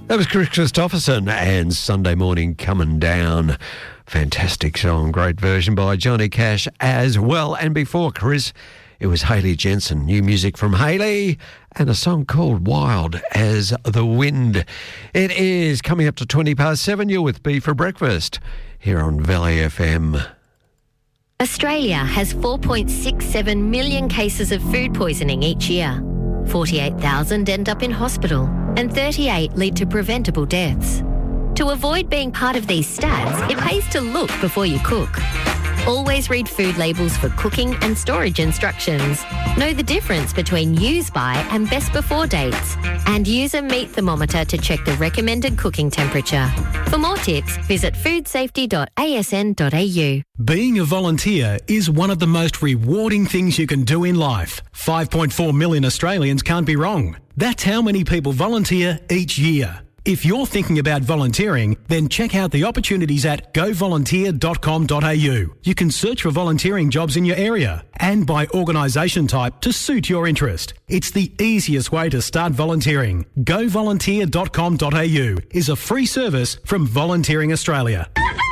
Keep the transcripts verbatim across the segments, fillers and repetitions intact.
That was Chris Christopherson and Sunday Morning Coming Down. Fantastic song, great version by Johnny Cash as well. And before Chris, it was Hayley Jensen, new music from Hayley, and a song called Wild as the Wind. It is coming up to twenty past seven. You're with B for Breakfast here on Valley F M. Australia has four point six seven million cases of food poisoning each year. forty-eight thousand end up in hospital and thirty-eight lead to preventable deaths. To avoid being part of these stats, it pays to look before you cook. Always read food labels for cooking and storage instructions. Know the difference between use by and best before dates. And use a meat thermometer to check the recommended cooking temperature. For more tips, visit food safety dot a s n dot a u. Being a volunteer is one of the most rewarding things you can do in life. five point four million Australians can't be wrong. That's how many people volunteer each year. If you're thinking about volunteering, then check out the opportunities at go volunteer dot com dot a u. You can search for volunteering jobs in your area and by organisation type to suit your interest. It's the easiest way to start volunteering. go volunteer dot com dot a u is a free service from Volunteering Australia.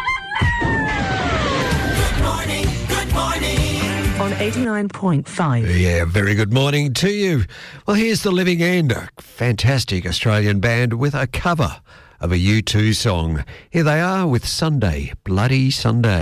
On eighty-nine point five. Yeah, very good morning to you. Well, here's The Living End, a fantastic Australian band with a cover of a U two song. Here they are with Sunday, Bloody Sunday.